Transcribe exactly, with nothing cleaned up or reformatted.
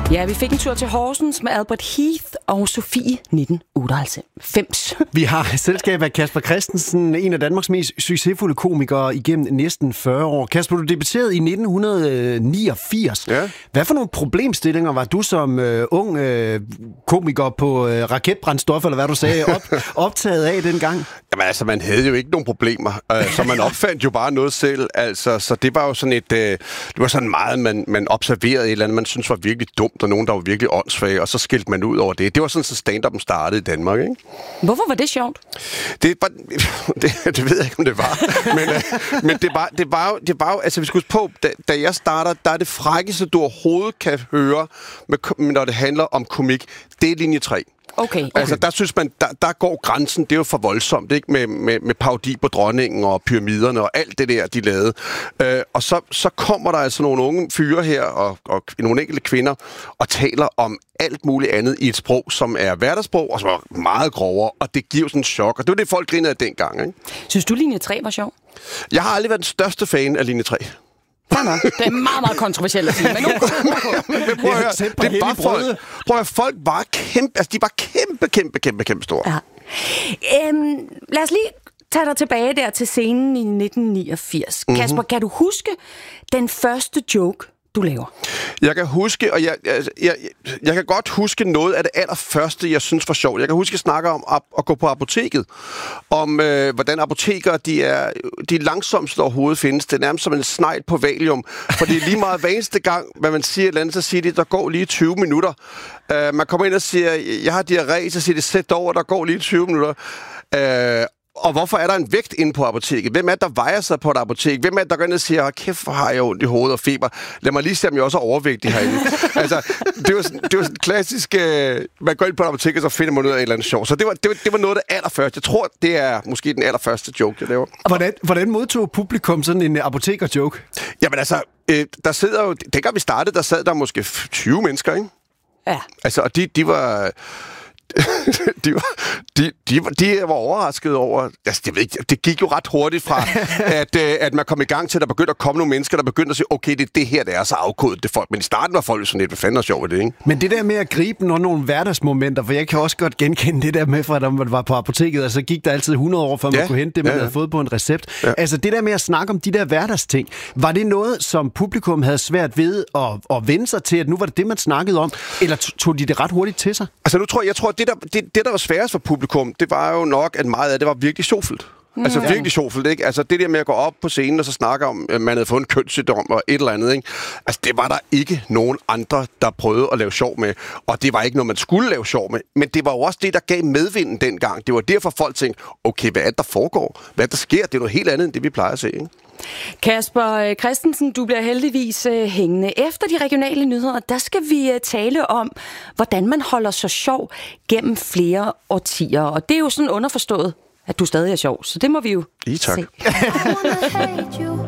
Ja, vi fik en tur til Horsens med Albert Heath og Sofie nitten otteoghalvfems. Vi har selskab af Casper Christensen, en af Danmarks mest succesfulde komikere igennem næsten fyrre år. Kasper, du debuterede i nitten niogfirs. Ja. Hvad for nogle problemstillinger var du som øh, ung øh, komiker på øh, raketbrændstof, eller hvad du sagde, op, optaget af dengang? Jamen altså, man havde jo ikke nogen problemer, øh, så man opfandt jo bare noget selv. Altså, så det var jo sådan et, øh, det var sådan meget, man, man observerede et eller andet, man synes var virkelig dumt, og nogen, der var virkelig åndssvage, og så skilte man ud over det. Det var sådan, så stand-up'en startede i Danmark, ikke? Hvorfor var det sjovt? Det, var, det, det ved jeg ikke, om det var. Men, øh, men det, var, det, var jo, det var jo... Altså, vi skulle huske på, da, da jeg starter, der er det frækkeste, du overhovedet kan høre, med, når det handler om komik, det er linje tre. Okay, okay. Altså, der synes man, der, der går grænsen, det er jo for voldsomt, ikke? Med, med, med parodi på dronningen og pyramiderne og alt det der, de lavede. Øh, og så, så kommer der altså nogle unge fyre her, og, og nogle enkelte kvinder, og taler om alt muligt andet i et sprog, som er hverdagssprog, og som er meget grovere, og det giver jo sådan en chok. Og det var det, folk grinede af dengang, ikke? Synes du, linje tre var sjov? Jeg har aldrig været den største fan af linje tre. Det er meget, meget kontroversielt at sige, men okay. Men prøv at høre, det er bare folk. Prøv at høre, folk var kæmpe, altså de var kæmpe, kæmpe, kæmpe, kæmpe store. Ja. Øhm, lad os lige tage dig tilbage der til scenen i nitten niogfirs. Mm-hmm. Kasper, kan du huske den første joke, du laver? Jeg kan huske, og jeg, jeg, jeg, jeg kan godt huske noget af det allerførste, jeg synes var sjovt. Jeg kan huske, at jeg snakker om at, at gå på apoteket. Om, øh, hvordan apotekere, de er de langsomste overhovedet findes. Det er nærmest som en snegl på valium. For det er lige meget hver eneste gang, hvad man siger et eller andet, så siger de, der går lige tyve minutter. Uh, man kommer ind og siger, jeg har diarré, så siger de, sæt over, der går lige tyve minutter. Uh, Og hvorfor er der en vægt inde på apoteket? Hvem er det, der vejer sig på et apotek? Hvem er det, der går ind og siger, kæft, hvor har jeg ondt i hovedet og feber? Lad mig lige se, om jeg også er overvægtig herinde. Altså, det var sådan, det var sådan klassisk, øh, man går ind på et apotek, og så finder man ud af et eller andet sjov. Så det var, det var, det var noget af det allerførste. Jeg tror, det er måske den allerførste joke, jeg laver. Hvordan, hvordan modtog publikum sådan en apoteker-joke? Jamen altså, øh, der sidder jo, dengang vi startede, der sad der måske tyve mennesker, ikke? Ja. Altså, og de, de var... de, var, de, de, var, de var overrasket over... Altså, det, ved ikke, det gik jo ret hurtigt fra, at, at man kom i gang til, at der begyndte at komme nogle mennesker, der begyndte at sige, okay, det er det her, der er så afkodet det folk. Men i starten var folk sådan lidt, hvad fanden er sjovt ved det, ikke? Men det der med at gribe nogle, nogle hverdagsmomenter, for jeg kan også godt genkende det der med, fra da man var på apoteket, altså gik der altid hundrede år, før man ja, kunne hente det, man ja, ja. havde fået på en recept. Ja. Altså det der med at snakke om de der hverdagsting, var det noget, som publikum havde svært ved at, at vende sig til, at nu var det det, man snakkede om, eller tog de det ret hurtigt til sig? Altså nu tror jeg, jeg tror, at det der, det, det, der var sværest for publikum, det var jo nok, at meget af det var virkelig sjovfuldt. Mm. Altså virkelig sjovfuldt, ikke? Altså det der med at gå op på scenen og så snakke om, at man havde fået en kønssygdom og et eller andet, ikke? Altså det var der ikke nogen andre, der prøvede at lave sjov med. Og det var ikke noget, man skulle lave sjov med. Men det var jo også det, der gav medvinden dengang. Det var derfor folk tænkte, okay, hvad er det, der foregår? Hvad er det, der sker? Det er noget helt andet, end det vi plejer at se, ikke? Kasper Christensen, du bliver heldigvis uh, hængende. Efter de regionale nyheder, der skal vi uh, tale om, hvordan man holder sig sjov gennem flere årtier. Og det er jo sådan underforstået, at du stadig er sjov. Så det må vi jo I tak. se.